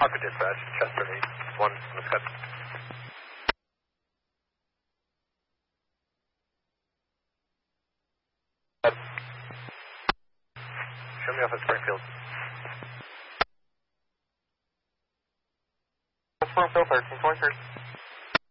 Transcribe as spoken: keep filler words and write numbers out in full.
Harper dispatch, Chester eight one, Muscat. Show me off at Springfield. Springfield, thirteen twenty-three.